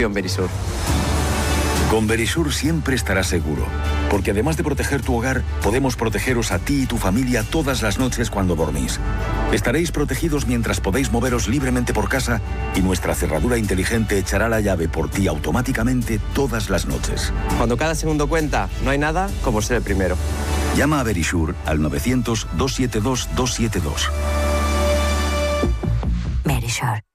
Opción Verisur. Con Verisur siempre estarás seguro, porque además de proteger tu hogar, podemos protegeros a ti y tu familia todas las noches cuando dormís. Estaréis protegidos mientras podéis moveros libremente por casa y nuestra cerradura inteligente echará la llave por ti automáticamente todas las noches. Cuando cada segundo cuenta, no hay nada como ser el primero. Llama a Verisur al 900-272-272. Verisur.